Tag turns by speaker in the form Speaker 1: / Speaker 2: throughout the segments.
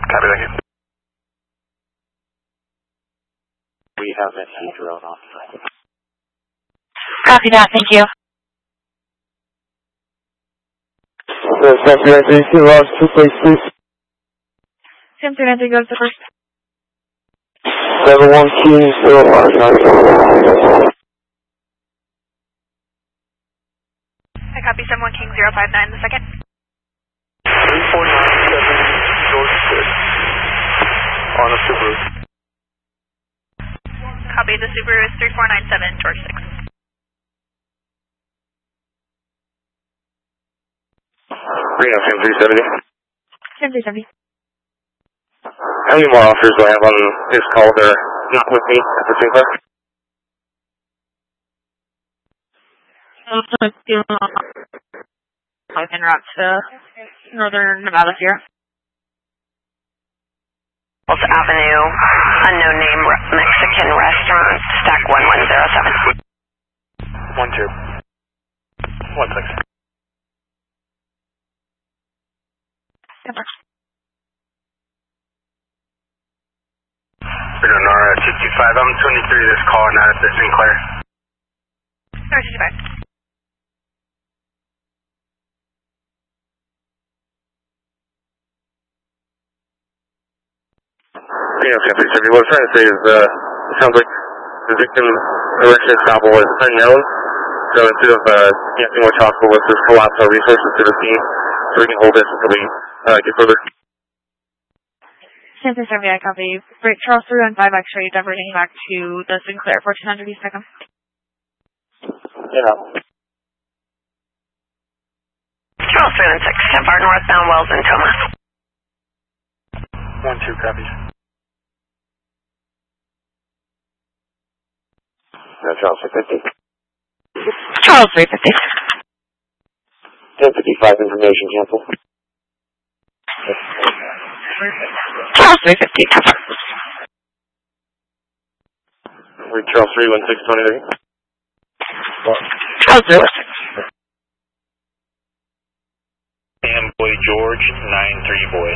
Speaker 1: Copy, thank you.
Speaker 2: We have an E-drone on site.
Speaker 3: Copy that, thank you.
Speaker 4: Sam 392, lost 2 place, please.
Speaker 3: Sam 392, go to the first.
Speaker 4: 71 King 059.
Speaker 3: I copy 71 King 059, the second.
Speaker 1: 3497 George 6 on a Subaru.
Speaker 3: Copy, the Subaru is 3497 George 6.
Speaker 4: Reno, Sam 370.
Speaker 3: Sam 370.
Speaker 4: How many more officers do I have on this call that are not with me at the Sinclair?
Speaker 3: En route to northern Nevada here.
Speaker 5: Avenue, unknown name, Mexican restaurant, stack 1107.
Speaker 1: 1-2. 1 6. We're doing R65. I'm 23 this call, not at the Sinclair.
Speaker 3: R65.
Speaker 4: Reno, Sam 370. What I'm trying to say is, it sounds like the victim arrested stopper was unknown. So instead of canceling which hospital, let's just collapse our resources to the scene so we can hold this until we get further.
Speaker 3: Sam 370, I copy. Break Charles 315 X-ray, diverting back to the Sinclair 1400 East Second.
Speaker 4: Yeah.
Speaker 5: Charles 316, 10 bar northbound, Wells and Toma.
Speaker 1: 1-2, copies.
Speaker 4: Charles 350.
Speaker 3: Charles 350.
Speaker 4: 1055 information cancel.
Speaker 3: Charles 350, cover.
Speaker 4: Read Charles 316 23.
Speaker 3: Charles 316.
Speaker 1: Boy George 93 boy.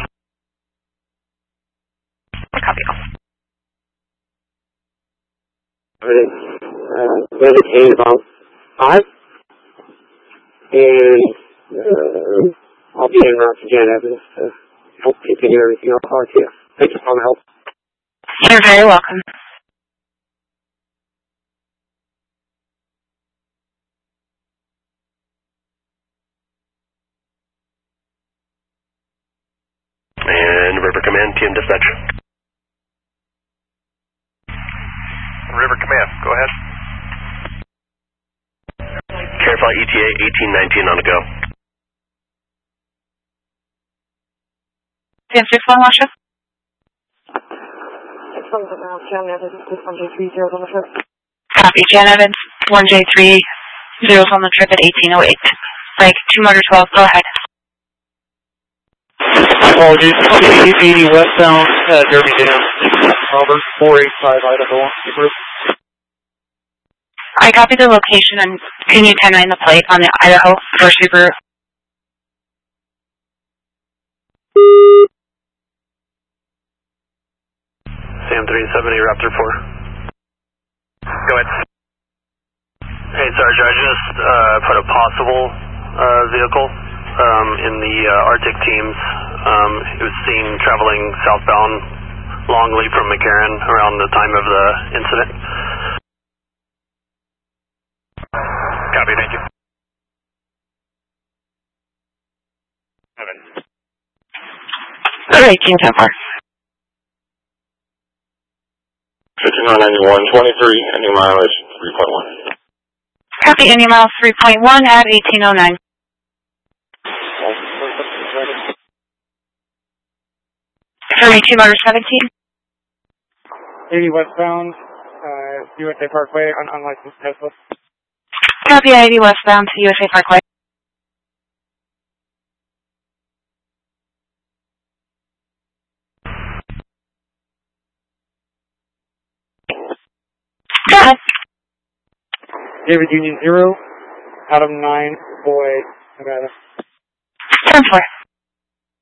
Speaker 3: Copy.
Speaker 4: Everything came about 5. And I'll be in route again after this to help continue everything else hard here. Thank you for all the help.
Speaker 3: You're very welcome.
Speaker 1: And River Command, TM Dispatch. River Command, go ahead. Clarify ETA 1819 on the go.
Speaker 3: Sam 61, Washa. Copy, Jan Evans, 1J3, zeros on the trip at 1808. Break, 2 motor 12, go ahead.
Speaker 2: Apologies, 80 westbound, Derby Dam, Robert, 485 Idaho, group.
Speaker 3: I copied the location and can you 10-9 the plate on the Idaho for Subaru?
Speaker 1: Sam 370, Raptor 4. Go ahead. Hey, Sarge, I just put a possible vehicle in the Arctic teams. It was seen traveling southbound Longley from McCarran around the time of the incident. Copy, thank you.
Speaker 3: Alright, King Temper.
Speaker 4: 5991, 23, ending mileage 3.1.
Speaker 3: Copy, ending miles 3.1 at 1809. 32 motor 17.
Speaker 2: 80 westbound, USA Parkway, unlicensed Tesla.
Speaker 3: Copy, 80 westbound to USA Parkway. Go ahead.
Speaker 2: David Union 0, Adam 9, boy, Nevada.
Speaker 3: 10-4.